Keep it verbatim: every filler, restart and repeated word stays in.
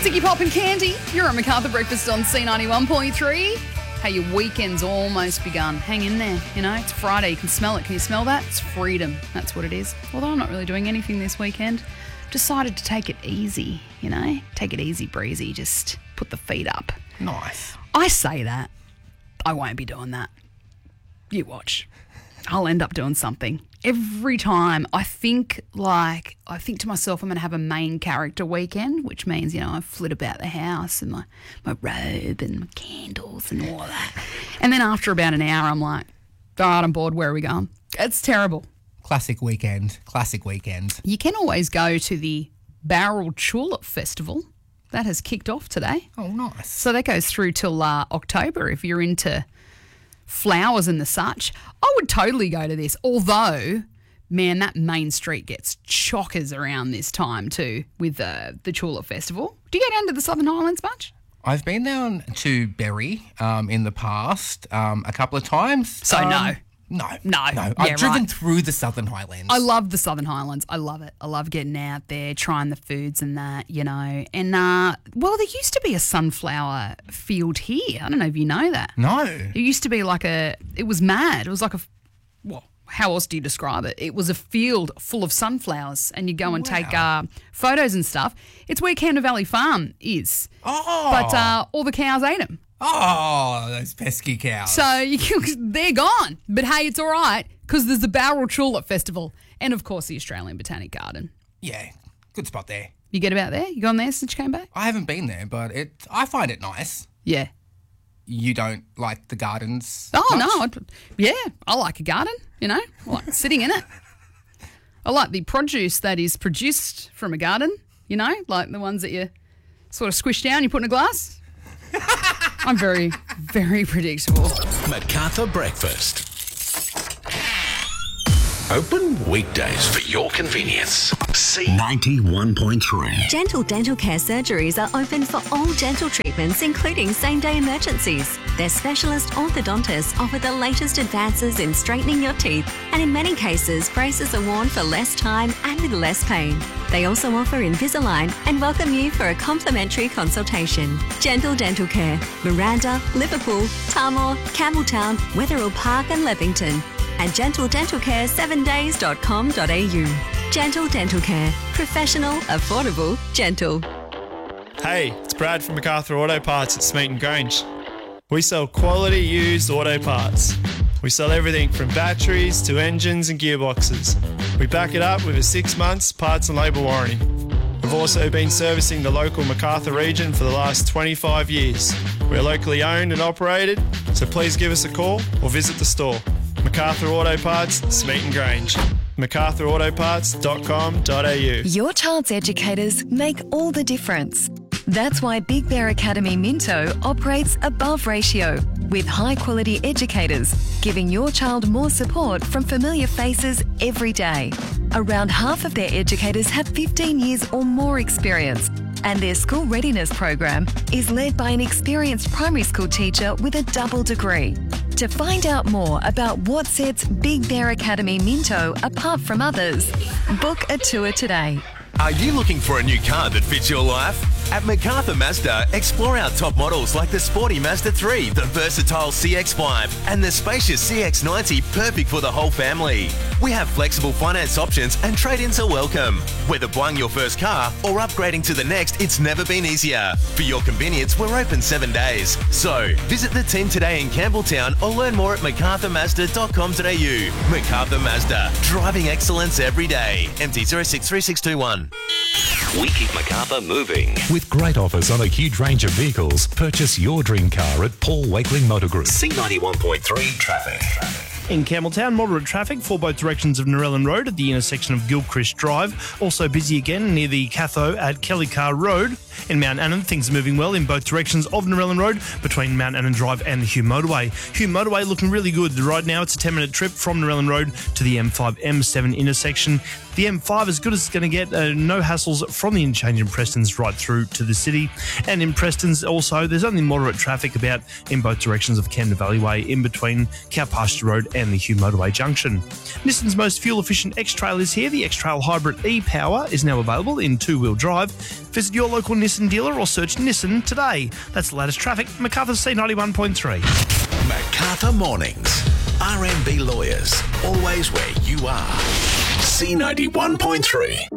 Iggy Pop and Candy, you're at MacArthur Breakfast on C ninety-one point three. Hey, your weekend's almost begun. Hang in there, you know, it's Friday, you can smell it. Can you smell that? It's freedom, that's what it is. Although I'm not really doing anything this weekend, decided to take it easy, you know, take it easy breezy, just put the feet up. Nice. I say that, I won't be doing that. You watch. I'll end up doing something. Every time I think like, I think to myself I'm going to have a main character weekend, which means, you know, I flit about the house and my, my robe and my candles and all that. And then after about an hour, I'm like, all right, I'm bored. Where are we going? It's terrible. Classic weekend. Classic weekend. You can always go to the Bowral Tulip Festival. That has kicked off today. Oh, nice. So that goes through till uh, October if you're into flowers and the such. I would totally go to this, although, man, that main street gets chockers around this time too with uh, the Tulip Festival. Do you go down to the Southern Highlands much? I've been down to Berry um, in the past um, a couple of times. So um, no. No. No. No. Yeah, I've driven right. through the Southern Highlands. I love the Southern Highlands. I love it. I love getting out there, trying the foods and that, you know. And, uh, well, there used to be a sunflower field here. I don't know if you know that. No. It used to be like a, it was mad. It was like a, well, how else do you describe it? It was a field full of sunflowers and you go and Wow. take uh, photos and stuff. It's where Camden Valley Farm is. Oh. But uh, all the cows ate them. Oh, those pesky cows. So you can, they're gone. But hey, it's all right because there's the Bowral Tulip Festival and, of course, the Australian Botanic Garden. Yeah, good spot there. You get about there? You gone there since you came back? I haven't been there, but it. I find it nice. Yeah. You don't like the gardens Oh, much? no. I, yeah, I like a garden, you know. I like sitting in it. I like the produce that is produced from a garden, you know, like the ones that you sort of squish down, you put in a glass. I'm very, very predictable. MacArthur Breakfast. Open weekdays for your convenience. C ninety-one point three. Gentle Dental Care surgeries are open for all dental treatments, including same-day emergencies. Their specialist orthodontists offer the latest advances in straightening your teeth, and in many cases, braces are worn for less time and with less pain. They also offer Invisalign and welcome you for a complimentary consultation. Gentle Dental Care, Miranda, Liverpool, Tarmore, Campbelltown, Wetherill Park and Leppington. And gentle dental care seven days dot com dot a u. Gentle Dental Care. Professional, affordable, gentle. Hey, it's Brad from MacArthur Auto Parts at Smeaton Grange. We sell quality used auto parts. We sell everything from batteries to engines and gearboxes. We back it up with a six months parts and labour warranty. We've also been servicing the local MacArthur region for the last twenty-five years. We're locally owned and operated, so please give us a call or visit the store. MacArthur Auto Parts, Smeaton Grange. macarthur auto parts dot com dot a u. Your child's educators make all the difference. That's why Big Bear Academy Minto operates above ratio with high-quality educators, giving your child more support from familiar faces every day. Around half of their educators have fifteen years or more experience, and their school readiness program is led by an experienced primary school teacher with a double degree. To find out more about what sets Big Bear Academy Minto apart from others, book a tour today. Are you looking for a new car that fits your life? At MacArthur Mazda, explore our top models like the sporty Mazda three, the versatile C X five, and the spacious C X ninety, perfect for the whole family. We have flexible finance options and trade-ins are welcome. Whether buying your first car or upgrading to the next, it's never been easier. For your convenience, we're open seven days. So, visit the team today in Campbelltown or learn more at macarthur mazda dot com dot a u. MacArthur Mazda, driving excellence every day. M T zero six three six two one. We keep MacArthur moving. With great offers on a huge range of vehicles, purchase your dream car at Paul Wakeling Motor Group. C ninety-one point three traffic. In Campbelltown, moderate traffic for both directions of Narellan Road at the intersection of Gilchrist Drive. Also busy again near the Catho at Kelly Car Road. In Mount Annan, things are moving well in both directions of Narellan Road between Mount Annan Drive and the Hugh Motorway. Hugh Motorway looking really good. Right now, it's a ten-minute trip from Narellan Road to the M five M seven intersection. The M five as good as it's going to get. Uh, no hassles from the interchange in Preston's right through to the city. And in Preston's also, there's only moderate traffic about in both directions of Camden Valley Way in between Cow Pasture Road and the Hugh Motorway Junction. Nissan's most fuel-efficient X-Trail is here. The X-Trail Hybrid e-Power is now available in two-wheel drive. Visit your local Nissan dealer or search Nissan today. That's the latest traffic. Macarthur C ninety-one point three. Macarthur Mornings. R M B Lawyers. Always where you are. C ninety-one point three.